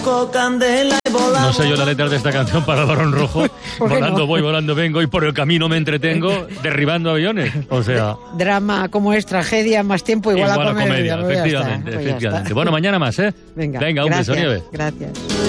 No sé yo la letra de esta canción para el Barón Rojo. Volando no? Voy, volando vengo y por el camino me entretengo derribando aviones. O sea... Drama como es tragedia, más tiempo igual a comedia. Efectivamente. Bueno, mañana más, ¿eh? Venga, un beso, Nieves. Gracias.